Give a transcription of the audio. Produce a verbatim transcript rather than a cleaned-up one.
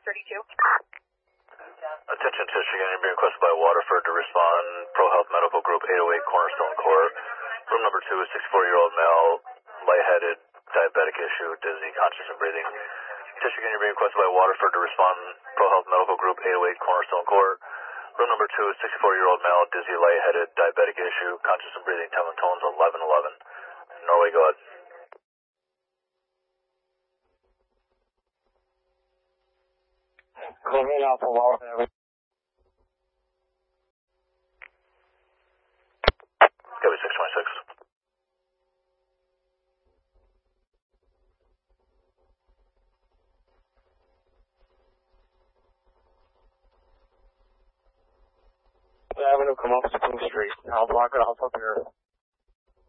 thirty-two. Attention Michigan, you're being requested by Waterford to respond. Pro Health Medical Group eight oh eight Cornerstone Court. Room number two, sixty-four-year-old male, lightheaded, diabetic issue, dizzy, conscious and breathing. Michigan, you're being requested by Waterford to respond. Pro Health Medical Group eight oh eight Cornerstone Court. Room number two, sixty-four-year-old male, dizzy, lightheaded, diabetic issue, conscious and breathing, time and tones eleven eleven. Norway, go ahead. Go ahead, Alpha Waterford. Copy six twenty-six. Avenue, come off Spring Street. I'll block it off up here.